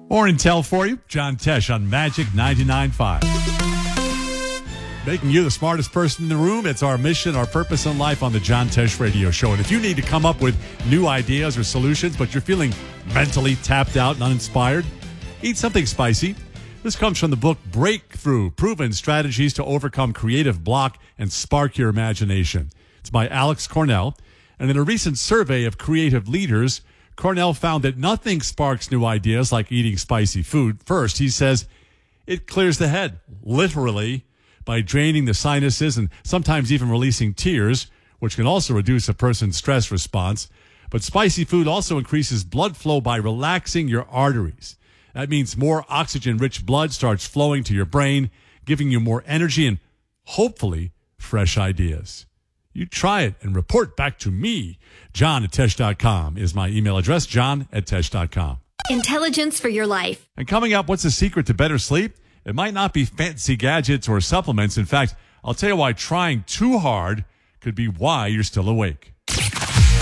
More intel for you. John Tesh on Magic 99.5. Making you the smartest person in the room. It's our mission, our purpose in life on the John Tesh Radio Show. And if you need to come up with new ideas or solutions, but you're feeling mentally tapped out and uninspired, eat something spicy. This comes from the book Breakthrough, Proven Strategies to Overcome Creative Block and Spark Your Imagination. It's by Alex Cornell. And in a recent survey of creative leaders, Cornell found that nothing sparks new ideas like eating spicy food. First, he says, it clears the head, literally, by draining the sinuses and sometimes even releasing tears, which can also reduce a person's stress response. But spicy food also increases blood flow by relaxing your arteries. That means more oxygen-rich blood starts flowing to your brain, giving you more energy and, hopefully, fresh ideas. You try it and report back to me. John@Tesh.com is my email address, John@Tesh.com. Intelligence for your life. And coming up, what's the secret to better sleep? It might not be fancy gadgets or supplements. In fact, I'll tell you why trying too hard could be why you're still awake.